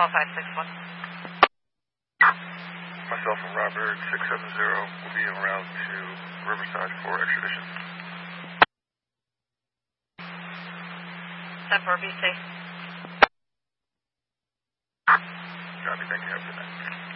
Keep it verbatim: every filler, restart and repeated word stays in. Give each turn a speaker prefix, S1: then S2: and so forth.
S1: call five six one.
S2: Myself and Robert six seven zero will be en route to Riverside for extradition.
S1: ten four, be safe.
S2: Copy, thank you. Have a good night.